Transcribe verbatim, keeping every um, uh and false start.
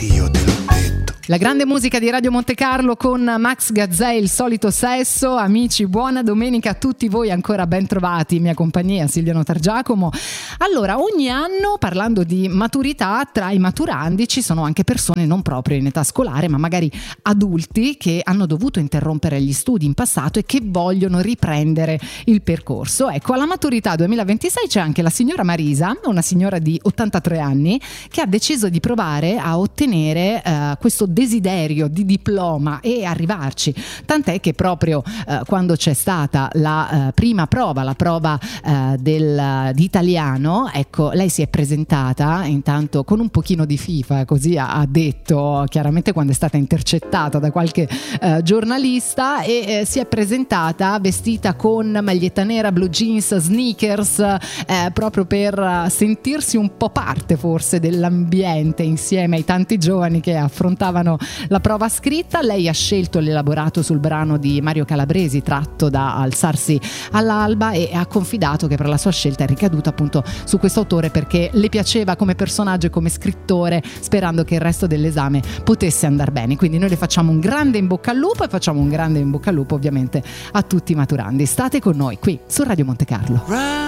io te l'ho detto. La grande musica di Radio Monte Carlo con Max Gazzè, Il solito sesso. Amici, buona domenica a tutti voi, ancora ben trovati in mia compagnia, Silvia Notargiacomo. Allora, ogni anno, parlando di maturità, tra i maturandi ci sono anche persone non proprio in età scolare, ma magari adulti che hanno dovuto interrompere gli studi in passato e che vogliono riprendere il percorso. Ecco, alla maturità duemilaventisei c'è anche la signora Marisa, una signora di ottantatré anni, che ha deciso di provare a ottenere eh, questo desiderio di diploma e arrivarci, tant'è che proprio eh, quando c'è stata la eh, prima prova, la prova eh, del, di italiano, ecco, lei si è presentata intanto con un pochino di FIFA, così ha, ha detto, chiaramente quando è stata intercettata da qualche eh, giornalista, e eh, si è presentata vestita con maglietta nera, blue jeans, sneakers, eh, proprio per sentirsi un po' parte forse dell'ambiente insieme ai tanti giovani che affrontavano la prova scritta. Lei ha scelto l'elaborato sul brano di Mario Calabresi tratto da Alzarsi all'alba e ha confidato che per la sua scelta è ricaduta appunto su questo autore perché le piaceva come personaggio e come scrittore, sperando che il resto dell'esame potesse andare bene. Quindi noi le facciamo un grande in bocca al lupo e facciamo un grande in bocca al lupo ovviamente a tutti i maturandi. State con noi qui su Radio Monte Carlo.